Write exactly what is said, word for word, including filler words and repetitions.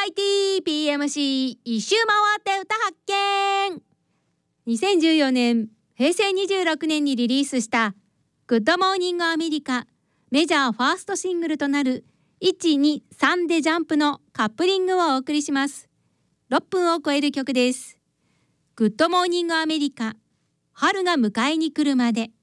イティーピーエムシー 一周回って歌発見。にせんじゅうよねんへいせいにじゅうろくねんにリリースしたグッドモーニングアメリカメジャーファーストシングルとなるいち、に、さんでジャンプのカップリングをお送りします。ろっぷんを超える曲です。グッドモーニングアメリカ春が迎えに来るまで。